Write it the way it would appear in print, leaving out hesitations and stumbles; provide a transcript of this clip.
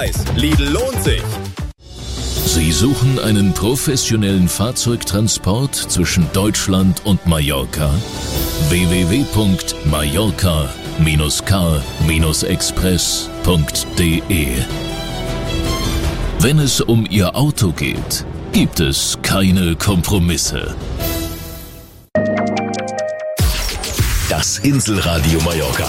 Preis. Lidl lohnt sich. Sie suchen einen professionellen Fahrzeugtransport zwischen Deutschland und Mallorca? www.mallorca-car-express.de. Wenn es um Ihr Auto geht, gibt es keine Kompromisse. Das Inselradio Mallorca.